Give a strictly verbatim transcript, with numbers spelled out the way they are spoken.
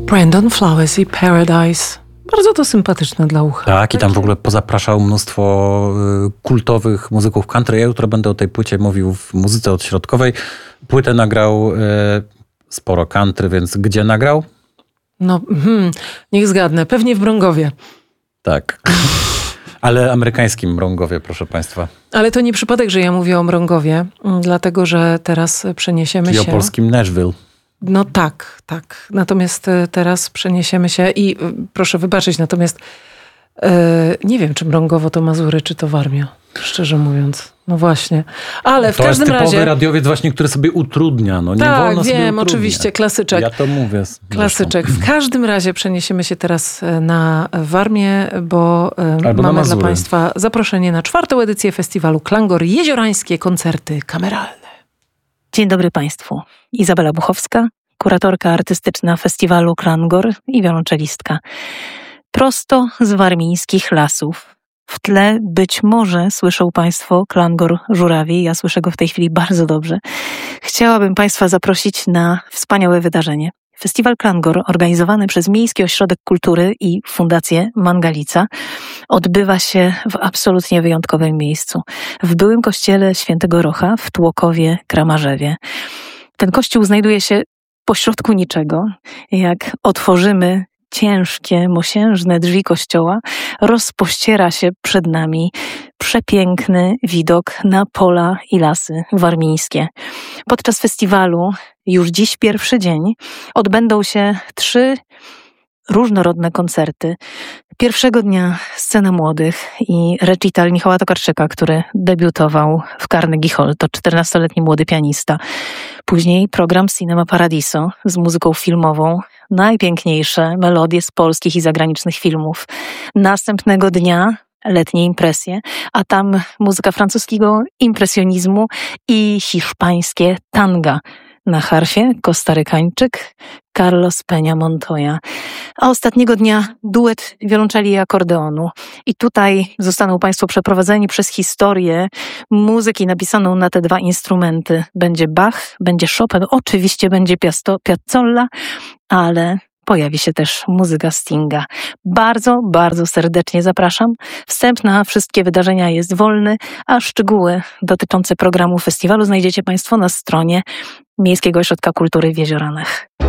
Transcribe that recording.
Brandon Flowers i Paradise. Bardzo to sympatyczne dla ucha. Tak, i tam w ogóle pozapraszał mnóstwo y, kultowych muzyków country. Ja jutro będę o tej płycie mówił w muzyce odśrodkowej. Płytę nagrał y, sporo country, więc gdzie nagrał? No, hmm, niech zgadnę. Pewnie w Mrągowie. Tak. Ale amerykańskim Mrągowie, proszę państwa. Ale to nie przypadek, że ja mówię o Mrągowie, dlatego że teraz przeniesiemy Czyli się... o polskim Nashville. No tak, tak. Natomiast teraz przeniesiemy się i proszę wybaczyć, natomiast yy, nie wiem, czy Mrągowo to Mazury, czy to Warmia, szczerze mówiąc. No właśnie. Ale w to każdym jest typowy razie... radiowiec właśnie, który sobie utrudnia. No, nie tak, wolno sobie wiem, utrudniać. oczywiście, klasyczek. Ja to mówię. Klasyczek. W każdym razie przeniesiemy się teraz na Warmię, bo Albo mamy na dla Mazury. państwa zaproszenie na czwartą edycję festiwalu Klangor Jeziorańskie koncerty kameralne. Dzień dobry Państwu. Izabela Buchowska, kuratorka artystyczna festiwalu Klangor i wiolonczelistka. Prosto z warmińskich lasów. W tle być może słyszą Państwo Klangor Żurawie. Ja słyszę go w tej chwili bardzo dobrze. Chciałabym Państwa zaprosić na wspaniałe wydarzenie. Festiwal Klangor, organizowany przez Miejski Ośrodek Kultury i Fundację Mangalica, odbywa się w absolutnie wyjątkowym miejscu. W byłym kościele Świętego Rocha w Tłokowie, Kramarzewie. Ten kościół znajduje się pośrodku niczego. Jak otworzymy ciężkie, mosiężne drzwi kościoła, rozpościera się przed nami przepiękny widok na pola i lasy warmińskie. Podczas festiwalu, już dziś pierwszy dzień, odbędą się trzy różnorodne koncerty. Pierwszego dnia Scena Młodych i recital Michała Tokarczyka, który debiutował w Carnegie Hall. To czternastoletni młody pianista. Później program Cinema Paradiso z muzyką filmową. Najpiękniejsze melodie z polskich i zagranicznych filmów. Następnego dnia letnie impresje, a tam muzyka francuskiego impresjonizmu i hiszpańskie tanga. Na harfie kostarykańczyk Carlos Peña Montoya. A ostatniego dnia duet wiolonczeli i akordeonu. I tutaj zostaną Państwo przeprowadzeni przez historię muzyki napisaną na te dwa instrumenty. Będzie Bach, będzie Chopin, oczywiście będzie Piasto, Piazzolla, ale pojawi się też muzyka Stinga. Bardzo, bardzo serdecznie zapraszam. Wstęp na wszystkie wydarzenia jest wolny, a szczegóły dotyczące programu festiwalu znajdziecie Państwo na stronie Miejskiego Ośrodka Kultury w Jezioranach.